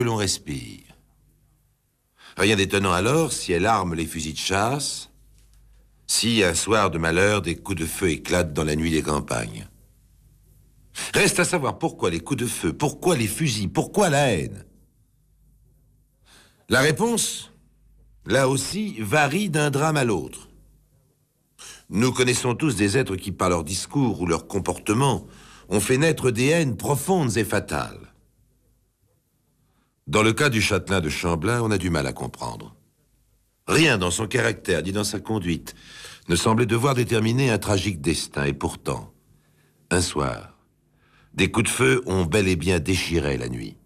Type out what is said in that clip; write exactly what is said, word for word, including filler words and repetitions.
que l'on respire. Rien d'étonnant alors si elle arme les fusils de chasse, si, un soir de malheur, des coups de feu éclatent dans la nuit des campagnes. Reste à savoir pourquoi les coups de feu, pourquoi les fusils, pourquoi la haine. La réponse, là aussi, varie d'un drame à l'autre. Nous connaissons tous des êtres qui, par leur discours ou leur comportement, ont fait naître des haines profondes et fatales. Dans le cas du châtelain de Chamblin, on a du mal à comprendre. Rien dans son caractère, ni dans sa conduite, ne semblait devoir déterminer un tragique destin. Et pourtant, un soir, des coups de feu ont bel et bien déchiré la nuit.